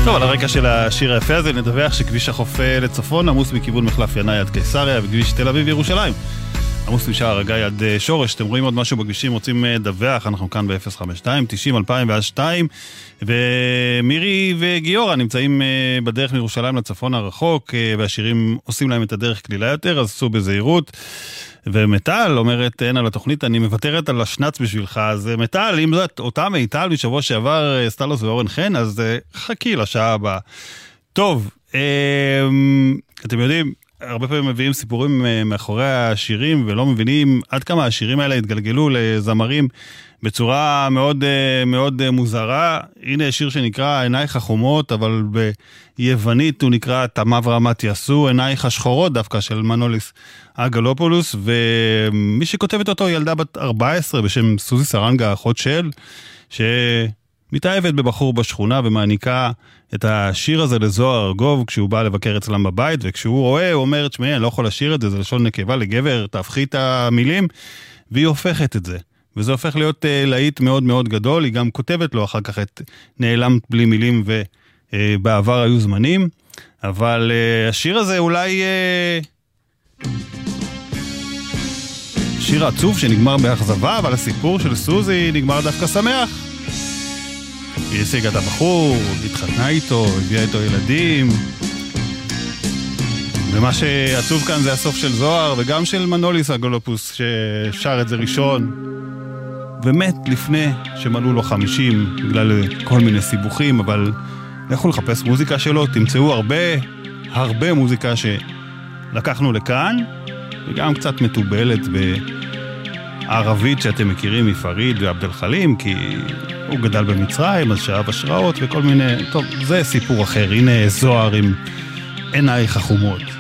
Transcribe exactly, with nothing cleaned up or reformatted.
טוב, על הרקע של השיר היפה הזה נדווח שכביש החוף לצפון עמוס מכיוון מחלף ינאי עד קיסריה וכביש תל אביב ירושלים עמוס משער הגיא עד שורש. אתם רואים עוד משהו בכבישים, רוצים לדווח, אנחנו כאן ב-אפס חמש שתיים תשעים אלפיים ושתיים, ומירי וגיורא נמצאים בדרך מירושלים לצפון הרחוק, והשירים עושים להם את הדרך כלילה יותר, אז עשו בזהירות. ומטל אומרת, אין על התוכנית, אני מוותרת על השנץ בשבילך, אז מטל, אם זאת אותה מיטל משבוע שעבר סטלוס ואורן חן, אז חכי לשעה הבאה. טוב, אתם יודעים, הרבה פעמים מביאים סיפורים מאחורי השירים, ולא מבינים עד כמה השירים האלה התגלגלו לזמרים בצורה מאוד, מאוד מוזרה. הנה שיר שנקרא עינייך החומות, אבל ביוונית הוא נקרא תמה ורמת יעשו, עינייך השחורות דווקא של מנוליס אגלופולוס, ומי שכותבת אותו ילדה בת ארבע עשרה בשם סוזי סרנגה, אחות של, שמתאהבת בבחור בשכונה ומעניקה את השיר הזה לזוהר ארגוב כשהוא בא לבקר אצלם בבית, וכשהוא רואה הוא אומר, תשמעי, אני לא יכול לשיר את זה, זה לשון נקבה לגבר, תהפכי את המילים, והיא הופכת את זה. וזה הופך להיות uh, להיט מאוד מאוד גדול, היא גם כותבת לו אחר כך את נעלמת בלי מילים ובעבר uh, היו זמנים, אבל uh, השיר הזה אולי uh, שיר עצוב שנגמר באכזבה, אבל הסיפור של סוזי נגמר דווקא שמח. היא השיגה את הבחור, התחתנה איתו, הביאה איתו ילדים, ומה שעצוב כאן זה הסוף של זוהר וגם של מנוליס אגלופוס ששר את זה ראשון ומת לפני שמלאו לו חמישים בגלל כל מיני סיבוכים, אבל לכו לחפש מוזיקה שלו, תמצאו הרבה הרבה מוזיקה שלקחנו לכאן, וגם קצת מטובלת בערבית שאתם מכירים מפריד ועבד אל חלים, כי הוא גדל במצרים אז שאהב השראות וכל מיני, טוב, זה סיפור אחר. הנה זוהר עם עינייך החומות.